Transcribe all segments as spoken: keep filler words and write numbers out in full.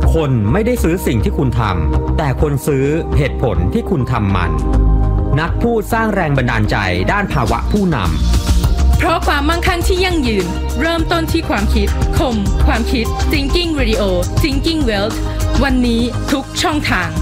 คนไม่ได้ซื้อสิ่งที่คุณทำแต่คนซื้อเหตุผลที่คุณทำมันนักพูดสร้างแรงบันดาลใจด้านภาวะผู้นำเพราะความมั่งคั่งที่ยั่งยืนเริ่มต้นที่ความคิดคมความคิด Thinking Radio Thinking Wealth วันนี้ทุกช่องทาง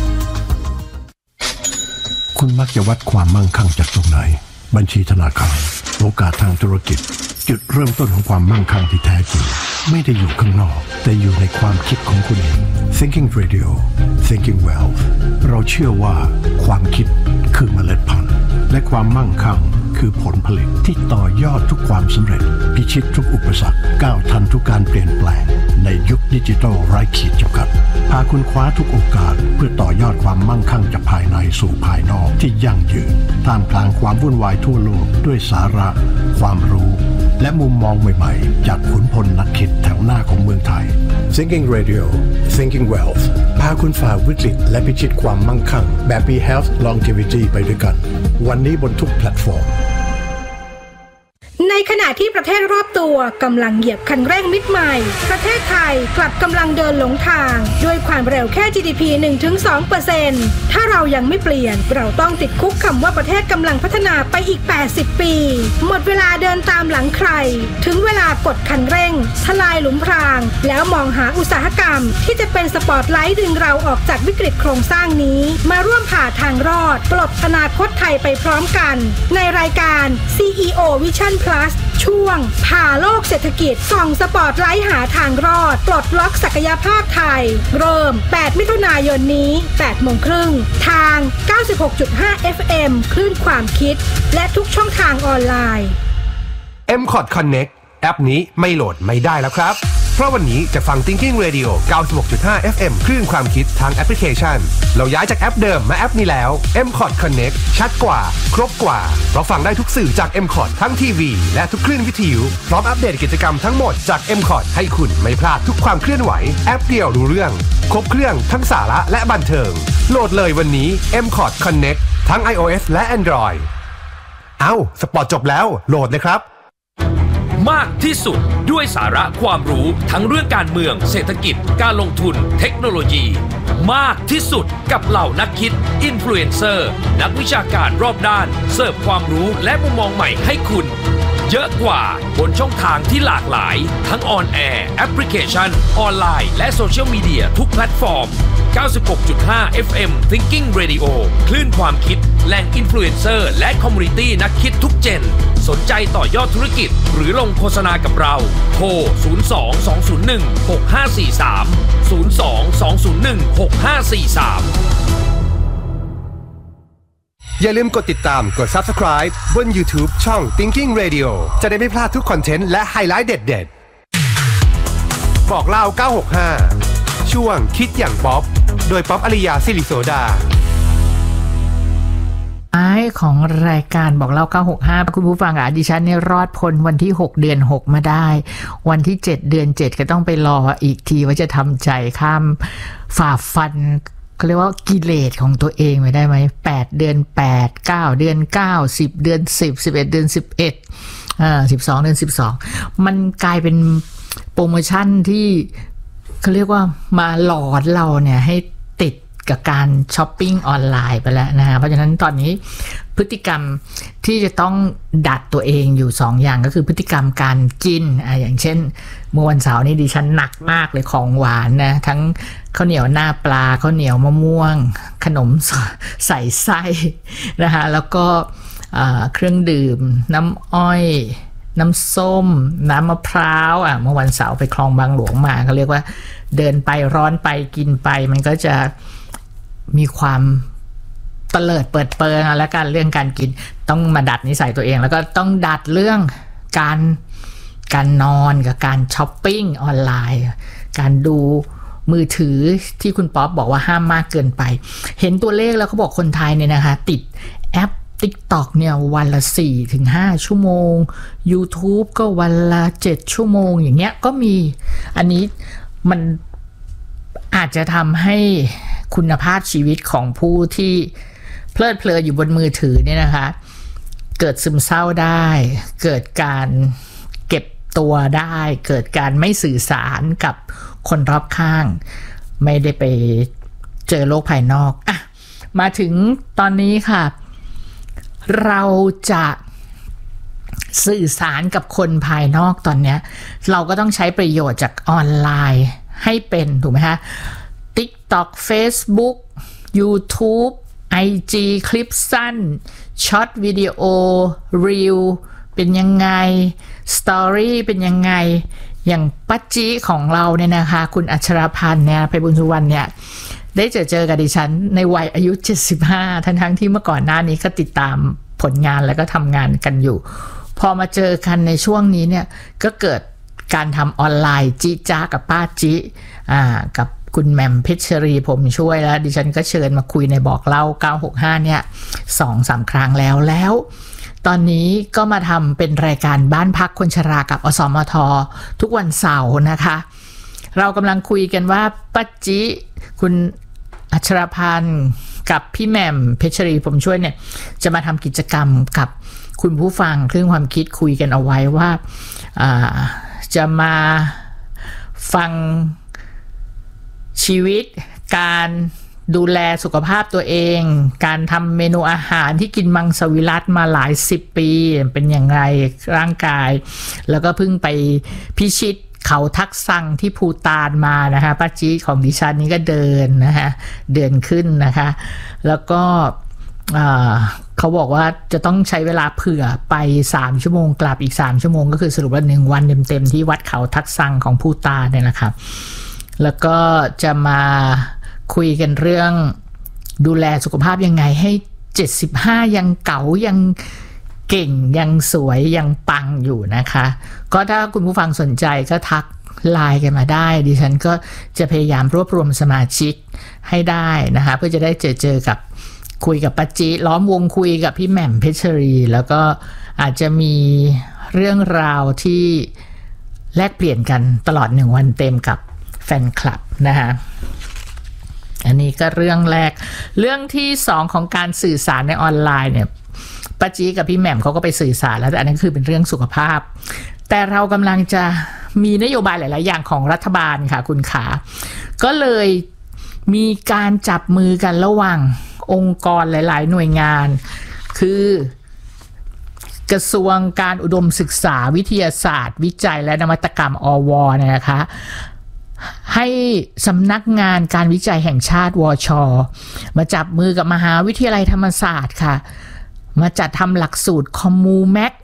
คุณมักจะวัดความมั่งคั่งจากตรงไหนบัญชีธนาคารโอกาสทางธุรกิจจุดเริ่มต้นของความมั่งคั่งที่แท้จริงไม่ได้อยู่ข้างนอกแต่อยู่ในความคิดของคุณเอง Thinking Radio Thinking Wealth เราเชื่อว่าความคิดคือเมล็ดพันธุ์และความมั่งคั่งคือผลผลิตที่ต่อยอดทุกความสำเร็จพิชิตทุกอุปสรรคก้าวทันทุกการเปลี่ยนแปลงในยุคดิจิทัลไร้ขีดจำกัดพาคุณคว้าทุกโอกาสเพื่อต่อยอดความมั่งคั่งจากภายในสู่ภายนอกที่ยั่งยืนท่ามกลางความวุ่นวายทั่วโลกด้วยสาระความรู้และมุมมองใหม่ๆจากขุนพลนักคิดแถวหน้าของเมืองไทย Thinking Radio Thinking Wealth พาคุณฝ่าวิกฤตและพิชิตความมั่งคั่งแบบมี Health Longevity ไปด้วยกันวันนี้บนทุกแพลตฟอร์มในขณะที่ประเทศรอบตัวกำลังเหยียบคันเร่งมิดใหม่ประเทศไทยกลับกำลังเดินหลงทางด้วยความเร็วแค่ จี ดี พี หนึ่งถึงสองเปอร์เซ็นต์ ถ้าเรายังไม่เปลี่ยนเราต้องติดคุกคำว่าประเทศกำลังพัฒนาไปอีกแปดสิบปีหมดเวลาเดินตามหลังใครถึงเวลากดคันเร่งทลายหลุมพรางแล้วมองหาอุตสาหกรรมที่จะเป็นสปอตไลท์ดึงเราออกจากวิกฤตโครงสร้างนี้มาร่วมผ่าทางรอดปลดอนาคตไทยไปพร้อมกันในรายการ ซี อี โอ Vision Plus ช่วงผ่าโลกเศรษฐกิจส่องสปอตไลท์หาทางรอดปลดล็อกศักยภาพไทยเริ่มแปดมิถุนายนนี้ แปดโมงครึ่งทาง เก้าสิบหกจุดห้า เอฟ เอ็ม คลื่นความคิดและทุกช่องทางออนไลน์เอ็ม คอร์ด Connect แอปนี้ไม่โหลดไม่ได้แล้วครับเพราะวันนี้จะฟัง Thinking Radio เก้าสิบหกจุดห้า เอฟ เอ็ม คลื่นความคิดทางแอปพลิเคชันเราย้ายจากแอปเดิมมาแอปนี้แล้ว เอ็ม คอร์ด Connect ชัดกว่าครบกว่าเราฟังได้ทุกสื่อจาก เอ็ม คอร์ด ทั้งทีวีและทุกคลื่นวิทยุพร้อมอัปเดตกิจกรรมทั้งหมดจาก เอ็ม คอร์ด ให้คุณไม่พลาดทุกความเคลื่อนไหวแอปเดียวรู้เรื่องครบเครื่องทั้งสาระและบันเทิงโหลดเลยวันนี้ เอ็ม คอร์ด Connect ทั้ง iOS และ Android เอ้าสปอร์ตจบแล้วโหลดเลยครับมากที่สุดด้วยสาระความรู้ทั้งเรื่องการเมืองเศรษฐกิจการลงทุนเทคโนโลยีมากที่สุดกับเหล่านักคิดอินฟลูเอนเซอร์นักวิชาการรอบด้านเสิร์ฟความรู้และมุมมองใหม่ให้คุณเยอะกว่าบนช่องทางที่หลากหลายทั้งออนแอร์แอปพลิเคชันออนไลน์และโซเชียลมีเดียทุกแพลตฟอร์ม เก้าสิบหกจุดห้า เอฟ เอ็ม Thinking Radio คลื่นความคิดแหล่งอินฟลูเอนเซอร์และคอมมูนิตี้นักคิดทุกเจนสนใจต่อยอดธุรกิจหรือลงโฆษณากับเราโทรศูนย์ สอง สอง ศูนย์ หนึ่ง หก ห้า สี่ สาม ศูนย์ สอง สอง ศูนย์ หนึ่ง หก ห้า สี่ สามอย่าลืมกดติดตามกด Subscribe บน YouTube ช่อง Thinking Radio จะได้ไม่พลาดทุกคอนเทนต์และไฮไลท์เด็ดๆบอกเล่าเก้าหกห้าช่วงคิดอย่างป๊อปโดยป๊อปอริยาศิริโสดาท้ายของรายการบอกเล่าเก้าหกห้าคุณผู้ฟังอ่ะดิฉันเนี่ยรอดพ้นวันที่หกเดือนหกมาได้วันที่เจ็ดเดือนเจ็ดก็ต้องไปรออีกทีว่าจะทำใจข้ามฝ่าฟันเขาเรียกว่ากิเลสของตัวเองไปได้ไหมแปดเดือนแปด เก้าเดือนเก้า สิบเดือนสิบ สิบเอ็ดเดือนสิบเอ็ดอ่าสิบสองเดือนสิบสองมันกลายเป็นโปรโมชั่นที่เขาเรียกว่ามาหลอกเราเนี่ยให้ติดกับการช้อปปิ้งออนไลน์ไปแล้วนะฮะเพราะฉะนั้นตอนนี้พฤติกรรมที่จะต้องดัดตัวเองอยู่สองอย่างก็คือพฤติกรรมการกินอ่ะอย่างเช่นเมื่อวันเสาร์นี้ดิฉันหนักมากเลยของหวานนะทั้งข้าวเหนียวหน้าปลาข้าวเหนียวมะม่วงขนมใส่ไส้นะฮะแล้วก็เครื่องดื่มน้ำอ้อยน้ำส้มน้ำมะพร้าวอ่ะเมื่อวันเสาร์ไปคลองบางหลวงมาเขาเรียกว่าเดินไปร้อนไปกินไปมันก็จะมีความเตลิดเปิดเปิงแล้วกันเรื่องการกินต้องมาดัดนิสัยตัวเองแล้วก็ต้องดัดเรื่องการการนอนกับการช้อปปิ้งออนไลน์การดูมือถือที่คุณป๊อปบอกว่าห้ามมากเกินไปเห็นตัวเลขแล้วเขาบอกคนไทยเนี่ยนะคะติดแอป TikTok เนี่ยวันละ สี่ถึงห้า ชั่วโมง YouTube ก็วันละเจ็ดชั่วโมงอย่างเงี้ยก็มีอันนี้มันอาจจะทำให้คุณภาพชีวิตของผู้ที่เพลิดเพลินอยู่บนมือถือเนี่ยนะคะเกิดซึมเศร้าได้เกิดการเก็บตัวได้เกิดการไม่สื่อสารกับคนรอบข้างไม่ได้ไปเจอโลกภายนอกอ่ะมาถึงตอนนี้ค่ะเราจะสื่อสารกับคนภายนอกตอนนี้เราก็ต้องใช้ประโยชน์จากออนไลน์ให้เป็นถูกไหมคะ TikTok Facebook YouTube ไอ จี คลิปสั้นช็อตวิดีโอ Reel เป็นยังไง Story เป็นยังไงอย่างปัจจิของเราเนี่ยนะคะคุณอัชรพันธ์เนี่ยไพบุญสุวรรณเนี่ยได้เจอเจอกับดิฉันในวัยอายุเจ็ดสิบห้าทั้งทั้งที่เมื่อก่อนหน้านี้ก็ติดตามผลงานแล้วก็ทำงานกันอยู่พอมาเจอกันในช่วงนี้เนี่ยก็เกิดการทำออนไลน์จิจ้ากับป้าจิอ่ากับคุณแหม่มเพชรีผมช่วยแล้วดิฉันก็เชิญมาคุยในบอกเล่าเก้าหกห้าเนี่ย สองสาม ครั้งแล้วแล้วตอนนี้ก็มาทำเป็นรายการบ้านพักคนชรากับอสมททุกวันเสาร์นะคะเรากำลังคุยกันว่าป้าจิคุณอัชรพันธ์กับพี่แหม่มเพชรีผมช่วยเนี่ยจะมาทำกิจกรรมกับคุณผู้ฟังเครื่องความคิดคุยกันเอาไว้ว่าจะมาฟังชีวิตการดูแลสุขภาพตัวเองการทำเมนูอาหารที่กินมังสวิรัติมาหลายสิบปีเป็นอย่างไรร่างกายแล้วก็เพิ่งไปพิชิตเขาทักซังที่ภูฏานมานะคะป้าจีของดิฉันนี่ก็เดินนะคะเดินขึ้นนะคะแล้วก็เขาบอกว่าจะต้องใช้เวลาเผื่อไปสามชั่วโมงกลับอีกสามชั่วโมงก็คือสรุปว่าหนึ่งวันเต็มๆที่วัดเขาทักซังของภูฏานเนี่ยนะครับแล้วก็จะมาคุยกันเรื่องดูแลสุขภาพยังไงให้เจ็ดสิบห้ายังเก๋ายังเก่งยังสวยยังปังอยู่นะคะก็ถ้าคุณผู้ฟังสนใจก็ทักไลน์กันมาได้ดิฉันก็จะพยายามรวบรวมสมาชิกให้ได้นะคะเพื่อจะได้เจอเจอกับคุยกับปัจจิล้อมวงคุยกับพี่แหม่มเพชรีแล้วก็อาจจะมีเรื่องราวที่แลกเปลี่ยนกันตลอดหนึ่งวันเต็มกับแฟนคลับนะคะอันนี้ก็เรื่องแรกเรื่องที่สองของการสื่อสารในออนไลน์เนี่ยป้าจีกับพี่แหม่มเขาก็ไปสื่อสารแล้วแต่อันนั้นคือเป็นเรื่องสุขภาพแต่เรากำลังจะมีนโยบายหลายๆอย่างของรัฐบาลค่ะคุณขาก็เลยมีการจับมือกันระหว่างองค์กรหลายๆหน่วยงานคือกระทรวงการอุดมศึกษาวิทยาศาสตร์วิจัยและนวัตกรรมอวเนี่ยนะคะให้สำนักงานการวิจัยแห่งชาติวช.มาจับมือกับมหาวิทยาลัยธรรมศาสตร์ค่ะมาจัดทำหลักสูตรคอมมูแม็ก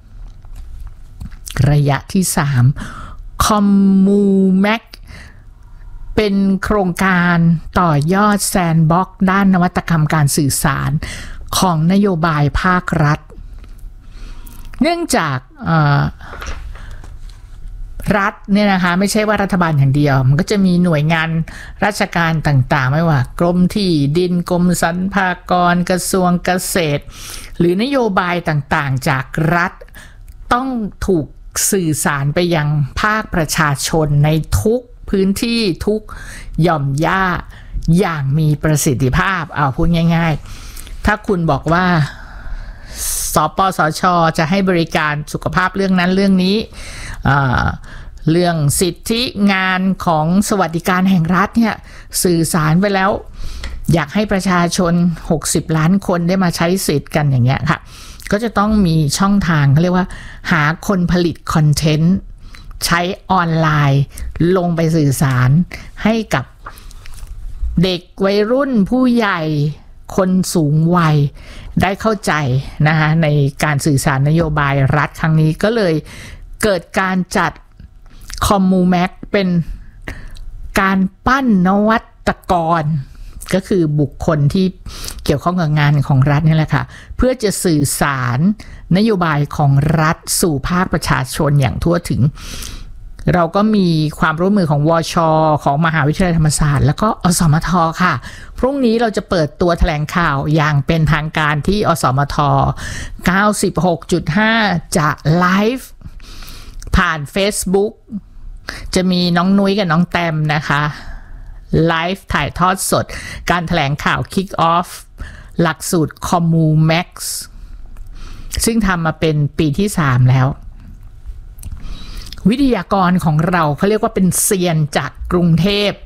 ระยะที่สามคอมมูแม็กเป็นโครงการต่อยอดแซนด์บ็อกซ์ด้านนวัตกรรมการสื่อสารของนโยบายภาครัฐเนื่องจากรัฐเนี่ยนะคะไม่ใช่ว่ารัฐบาลอย่างเดียวมันก็จะมีหน่วยงานราชการต่างๆไม่ว่ากรมที่ดินกรมสรรพากรกระทรวงเกษตรหรือนโยบายต่างๆจากรัฐต้องถูกสื่อสารไปยังภาคประชาชนในทุกพื้นที่ทุกหย่อมย่าอย่างมีประสิทธิภาพเอาพูดง่ายๆถ้าคุณบอกว่าสปสช.จะให้บริการสุขภาพเรื่องนั้นเรื่องนี้เรื่องสิทธิงานของสวัสดิการแห่งรัฐเนี่ยสื่อสารไปแล้วอยากให้ประชาชนหกสิบล้านคนได้มาใช้สิทธิ์กันอย่างเงี้ยค่ะก็จะต้องมีช่องทางเขาเรียกว่าหาคนผลิตคอนเทนต์ใช้ออนไลน์ลงไปสื่อสารให้กับเด็กวัยรุ่นผู้ใหญ่คนสูงวัยได้เข้าใจนะคะในการสื่อสารนโยบายรัฐครั้งนี้ก็เลยเกิดการจัดคอมมูแม็กเป็นการปั้นนวัตกรก็คือบุคคลที่เกี่ยวข้องกับงานของรัฐนี่แหละค่ะเพื่อจะสื่อสารนโยบายของรัฐสู่ภาคประชาชนอย่างทั่วถึงเราก็มีความร่วมมือของวช.ของมหาวิทยาลัยธรรมศาสตร์แล้วก็อสมท.ค่ะพรุ่งนี้เราจะเปิดตัวแถลงข่าวอย่างเป็นทางการที่อสมท. เก้าสิบหกจุดห้า จะไลฟ์ผ่าน Facebook จะมีน้องนุ้ยกับน้องแตมนะคะไลฟ์ถ่ายทอดสดการแถลงข่าว Kick Off หลักสูตร Commu Max ซึ่งทำมาเป็นปีที่สามแล้ววิทยากรของเราเขาเรียกว่าเป็นเซียนจากกรุงเทพ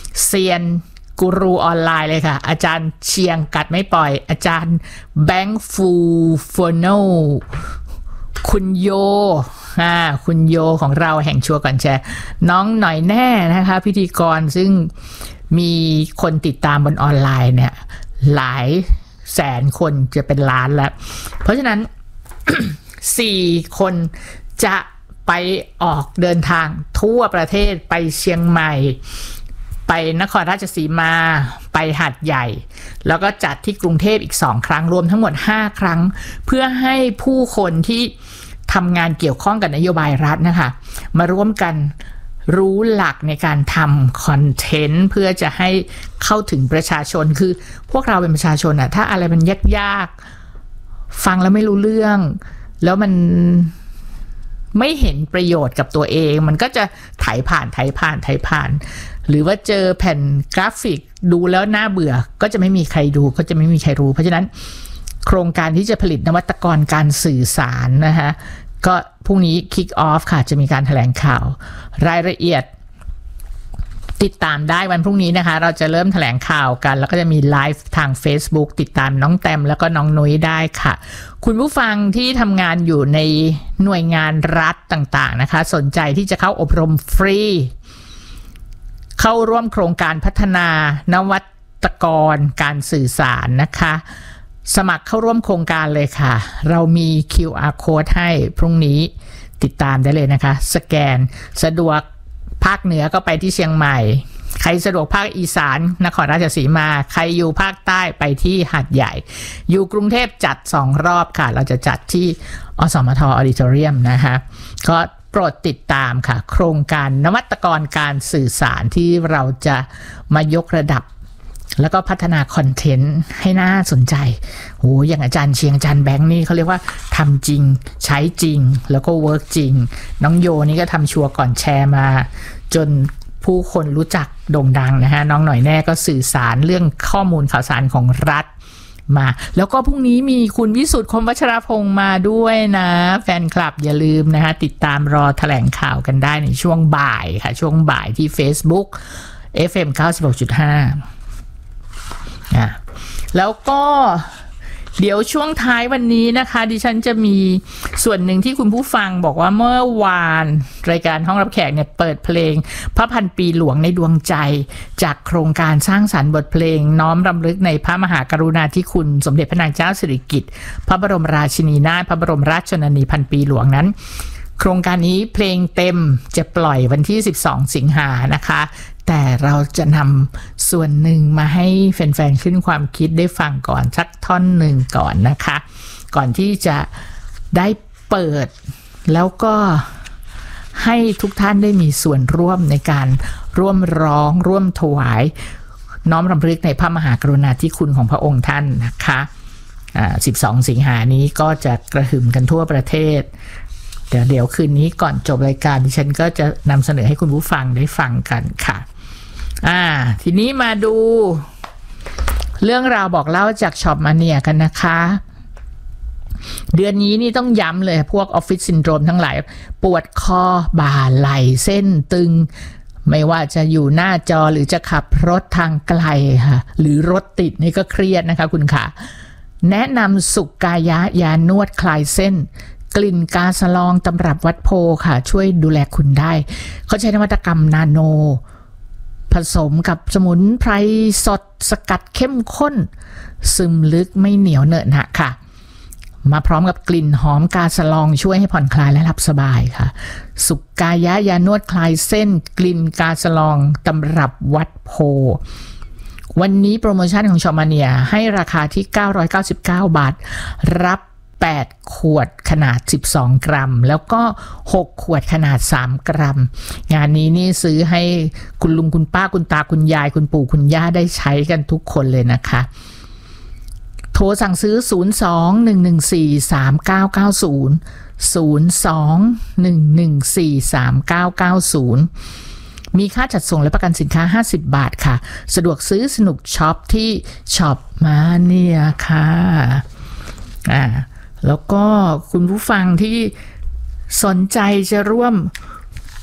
เซียนกูรูออนไลน์เลยค่ะอาจารย์เชียงกัดไม่ปล่อยอาจารย์แบงค์ฟูโฟโนคุณโยอ่าคุณโยของเราแห่งชัวร์ก่อนแชร์น้องหน่อยแน่นะคะพิธีกรซึ่งมีคนติดตามบนออนไลน์เนี่ยหลายแสนคนจะเป็นล้านแล้วเพราะฉะนั้น สี่คนจะไปออกเดินทางทั่วประเทศไปเชียงใหม่ไปนครราชสีมาไปหาดใหญ่แล้วก็จัดที่กรุงเทพอีกสองครั้งรวมทั้งหมดห้าครั้งเพื่อให้ผู้คนที่ทำงานเกี่ยวข้องกับนโยบายรัฐนะคะมาร่วมกันรู้หลักในการทำคอนเทนต์เพื่อจะให้เข้าถึงประชาชนคือพวกเราเป็นประชาชนอะถ้าอะไรมันยากๆฟังแล้วไม่รู้เรื่องแล้วมันไม่เห็นประโยชน์กับตัวเองมันก็จะไถผ่านไถผ่านไถผ่านหรือว่าเจอแผ่นกราฟิกดูแล้วน่าเบื่อก็จะไม่มีใครดูก็จะไม่มีใครรู้เพราะฉะนั้นโครงการที่จะผลิตนวัตกรการสื่อสารนะคะก็พรุ่งนี้ kick off ค่ะจะมีการแถลงข่าวรายละเอียดติดตามได้วันพรุ่งนี้นะคะเราจะเริ่มแถลงข่าวกันแล้วก็จะมีไลฟ์ทาง Facebook ติดตามน้องแต้มแล้วก็น้องนุ้ยได้ค่ะคุณผู้ฟังที่ทำงานอยู่ในหน่วยงานรัฐต่างๆนะคะสนใจที่จะเข้าอบรมฟรีเข้าร่วมโครงการพัฒนานวัตกรการสื่อสารนะคะสมัครเข้าร่วมโครงการเลยค่ะเรามี คิว อาร์ Code ให้พรุ่งนี้ติดตามได้เลยนะคะสแกนสะดวกภาคเหนือก็ไปที่เชียงใหม่ใครสะดวกภาคอีสานนครราชสีมาใครอยู่ภาคใต้ไปที่หาดใหญ่อยู่กรุงเทพจัดสองรอบค่ะเราจะจัดที่อสมทออดิทอเรียมนะคะก็โปรดติดตามค่ะโครงการนวัตกรการสื่อสารที่เราจะมายกระดับแล้วก็พัฒนาคอนเทนต์ให้น่าสนใจโหอย่างอาจารย์เชียงอาจารย์แบงค์นี่เขาเรียกว่าทำจริงใช้จริงแล้วก็เวิร์กจริงน้องโยนี่ก็ทำชัวร์ก่อนแชร์มาจนผู้คนรู้จักโด่งดังนะฮะน้องหน่อยแน่ก็สื่อสารเรื่องข้อมูลข่าวสารของรัฐมาแล้วก็พรุ่งนี้มีคุณวิสุทธิ์คมวัชรพงษ์มาด้วยนะแฟนคลับอย่าลืมนะฮะติดตามรอแถลงข่าวกันได้ในช่วงบ่ายค่ะช่วงบ่ายที่ Facebook เอฟ เอ็ม เก้าสิบหกจุดห้าอ่ะแล้วก็เดี๋ยวช่วงท้ายวันนี้นะคะดิฉันจะมีส่วนหนึ่งที่คุณผู้ฟังบอกว่าเมื่อวานรายการห้องรับแขกเนี่ยเปิดเพลงพระพันปีหลวงในดวงใจจากโครงการสร้างสรรค์บทเพลงน้อมรำลึกในพระมหากรุณาธิคุณสมเด็จพระนางเจ้าสิริกิติ์พระบรมราชินีนาถพระบรมราชชนนีพันปีหลวงนั้นโครงการนี้เพลงเต็มจะปล่อยวันที่สิบสองสิงหานะคะแต่เราจะนำส่วนหนึ่งมาให้แฟนๆขึ้นความคิดได้ฟังก่อนสักท่อนหนึ่งก่อนนะคะก่อนที่จะได้เปิดแล้วก็ให้ทุกท่านได้มีส่วนร่วมในการร่วมร้องร่วมถวายน้อมรำลึกในพระมหากรุณาธิคุณของพระองค์ท่านนะคะอ่าสิบสองสิงหานี้ก็จะกระหึ่มกันทั่วประเทศเดี๋ยวเดี๋ยวคืนนี้ก่อนจบรายการดิฉันก็จะนำเสนอให้คุณผู้ฟังได้ฟังกันค่ะอ่าทีนี้มาดูเรื่องราวบอกเล่าจากช็อปมาเนียกันนะคะเดือนนี้นี่ต้องย้ำเลยพวกออฟฟิศซินโดรมทั้งหลายปวดคอบ่าไหล่เส้นตึงไม่ว่าจะอยู่หน้าจอหรือจะขับรถทางไกลค่ะหรือรถติดนี่ก็เครียดนะคะคุณค่ะแนะนำสุกายะยานวดคลายเส้นกลิ่นกาสลองตำรับวัดโพค่ะช่วยดูแลคุณได้เขาใช้นวัตกรรมนาโนผสมกับสมุนไพรสดสกัดเข้มข้นซึมลึกไม่เหนียวเหนอะหนะค่ะมาพร้อมกับกลิ่นหอมกาสลองช่วยให้ผ่อนคลายและหลับสบายค่ะสุกายะยานวดคลายเส้นกลิ่นกาสลองตำรับวัดโพวันนี้โปรโมชั่นของชอมาเนียให้ราคาที่เก้าร้อยเก้าสิบเก้าบาทรับแปดขวดขนาดสิบสองกรัมแล้วก็หกขวดขนาดสามกรัมงานนี้นี่ซื้อให้คุณลุงคุณป้าคุณตาคุณยายคุณปู่คุณย่าได้ใช้กันทุกคนเลยนะคะโทรสั่งซื้อศูนย์ สอง หนึ่ง หนึ่ง สี่ สาม เก้า เก้า ศูนย์ ศูนย์ สอง หนึ่ง หนึ่ง สี่ สาม เก้า เก้า ศูนย์มีค่าจัดส่งและประกันสินค้าห้าสิบบาทค่ะสะดวกซื้อสนุกช็อปที่ช็อปมาเนียค่ะอ่าแล้วก็คุณผู้ฟังที่สนใจจะร่วม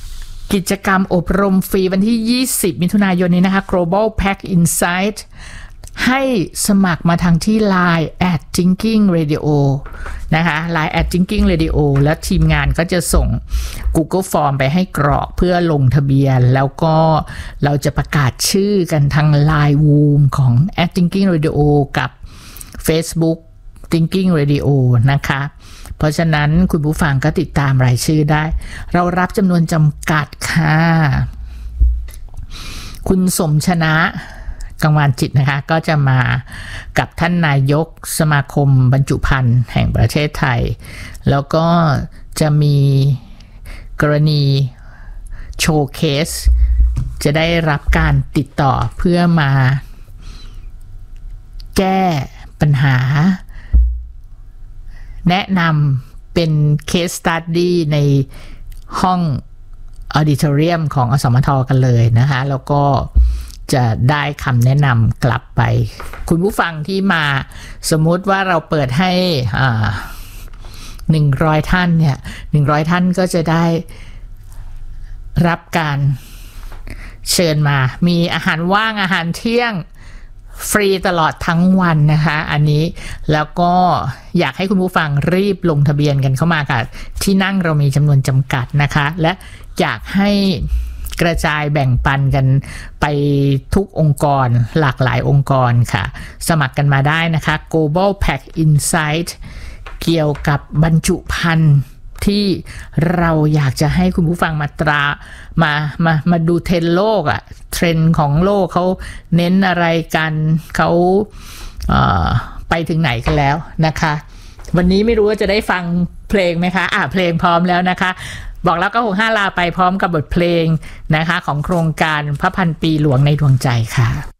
กิจกรรมอบรมฟรีวันที่ยี่สิบมิถุนายนนี้นะคะ Global Pack Insight ให้สมัครมาทางที่ ไลน์ แอท Thinking Radio นะคะ ไลน์ แอท Thinking Radio แล้วทีมงานก็จะส่ง Google Form ไปให้กรอกเพื่อลงทะเบียนแล้วก็เราจะประกาศชื่อกันทาง ไลน์ Room ของ แอท Thinking Radio กับ Facebook Thinking Radio นะคะเพราะฉะนั้นคุณผู้ฟังก็ติดตามรายชื่อได้เรารับจำนวนจำกัดค่ะคุณสมชนะกังวานจิตนะคะก็จะมากับท่านนายกสมาคมบรรจุภัณฑ์แห่งประเทศไทยแล้วก็จะมีกรณีโชว์เคสจะได้รับการติดต่อเพื่อมาแก้ปัญหาแนะนำเป็น case study ในห้อง auditorium ของอสมทกันเลยนะคะแล้วก็จะได้คำแนะนำกลับไปคุณผู้ฟังที่มาสมมุติว่าเราเปิดให้อ่าหนึ่งร้อยท่านเนี่ยหนึ่งร้อยท่านก็จะได้รับการเชิญมามีอาหารว่างอาหารเที่ยงฟรีตลอดทั้งวันนะคะอันนี้แล้วก็อยากให้คุณผู้ฟังรีบลงทะเบียนกันเข้ามาค่ะที่นั่งเรามีจำนวนจำกัดนะคะและอยากให้กระจายแบ่งปันกันไปทุกองค์กรหลากหลายองค์กรค่ะสมัครกันมาได้นะคะ Global Pack Insight เกี่ยวกับบรรจุภัณฑ์ที่เราอยากจะให้คุณผู้ฟังมาตรามามามาดูเทรนด์โลกอะเทรนด์ของโลกเขาเน้นอะไรกันเขาเอ่อไปถึงไหนกันแล้วนะคะวันนี้ไม่รู้ว่าจะได้ฟังเพลงไหมคะอ่ะเพลงพร้อมแล้วนะคะบอกแล้วก็หกห้าลาไปพร้อมกับบทเพลงนะคะของโครงการพระพันปีหลวงในดวงใจค่ะ